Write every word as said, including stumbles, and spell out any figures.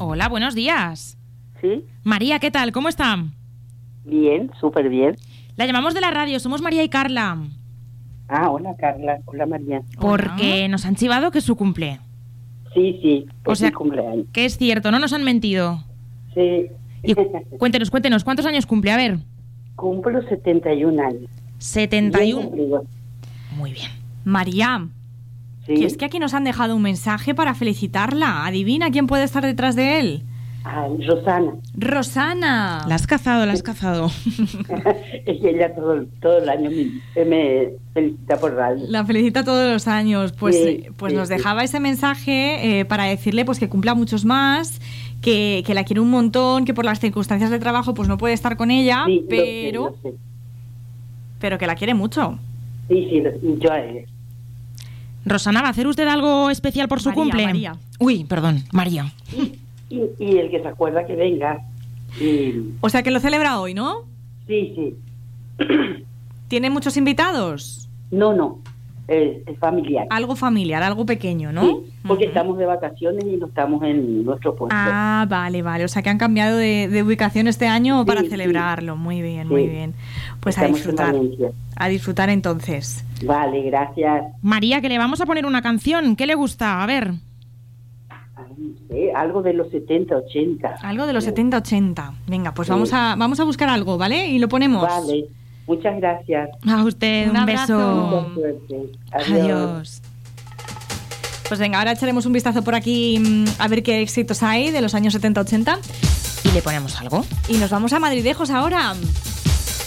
Hola, buenos días. ¿Sí? María, ¿qué tal? ¿Cómo está? Bien, súper bien. La llamamos de la radio, somos María y Carla. Ah, hola Carla, hola María. Porque Hola. nos han chivado que es su cumple. Sí, sí, O es sea, mi cumpleaños. que es cierto, no nos han mentido. Sí. Y cuéntenos, cuéntenos, ¿cuántos años cumple? A ver. Cumplo setenta y un años. setenta y Bien uno. cumplido. Muy bien. María, Sí. que es que aquí nos han dejado un mensaje para felicitarla. Adivina quién puede estar detrás de él. Ay, Rosana. Rosana. La has cazado, la has cazado. Es que ella todo, todo el año me, me felicita por radio. La felicita todos los años. Pues, Sí, eh, pues sí, nos sí. dejaba ese mensaje eh, para decirle pues que cumpla muchos más, que, que la quiere un montón, que por las circunstancias de trabajo pues no puede estar con ella, Sí, lo sé, pero, lo sé. pero que la quiere mucho. Sí, sí, lo- yo a él. Rosana, ¿va a hacer usted algo especial por su María, cumple? María. Uy, perdón, María. Y, y el que se acuerda que venga. Y, O sea que lo celebra hoy, ¿no? sí, sí. ¿Tiene muchos invitados? No, no, es, es familiar. Algo familiar, algo pequeño, ¿no? Sí, porque Ujú. estamos de vacaciones y no estamos en nuestro puesto. Ah, vale, vale. O sea que han cambiado de, de ubicación este año Sí, para sí. celebrarlo. Muy bien, Sí. muy bien. Pues a Estamos en disfrutar. Valencia. A disfrutar entonces. Vale, gracias. María, que le vamos a poner una canción. ¿Qué le gusta? A ver. Ay, no sé, algo de los setenta, ochenta. Algo de los Sí. setenta, ochenta. Venga, pues Sí. vamos a vamos a buscar algo, ¿vale? Y lo ponemos. Vale, muchas gracias. A usted, Un un, abrazo. beso. Mucha suerte. Adiós. Pues venga, ahora echaremos un vistazo por aquí mm, a ver qué éxitos hay de los años setenta, ochenta. ¿Y le ponemos algo? Y nos vamos a Madridejos ahora.